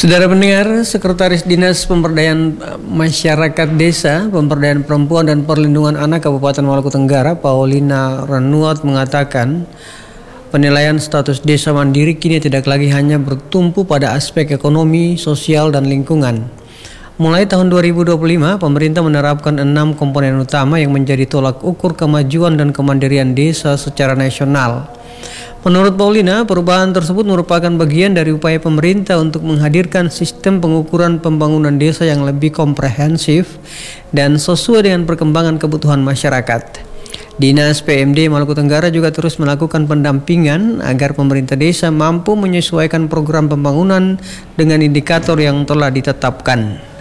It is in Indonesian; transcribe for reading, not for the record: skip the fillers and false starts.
Saudara pendengar, Sekretaris Dinas Pemberdayaan Masyarakat Desa, Pemberdayaan Perempuan dan Perlindungan Anak Kabupaten Maluku Tenggara, Paulina Ranuat mengatakan, penilaian status desa mandiri kini tidak lagi hanya bertumpu pada aspek ekonomi, sosial, dan lingkungan. Mulai tahun 2025, pemerintah menerapkan 6 komponen utama yang menjadi tolak ukur kemajuan dan kemandirian desa secara nasional. Menurut Paulina, perubahan tersebut merupakan bagian dari upaya pemerintah untuk menghadirkan sistem pengukuran pembangunan desa yang lebih komprehensif dan sesuai dengan perkembangan kebutuhan masyarakat. Dinas PMD Maluku Tenggara juga terus melakukan pendampingan agar pemerintah desa mampu menyesuaikan program pembangunan dengan indikator yang telah ditetapkan.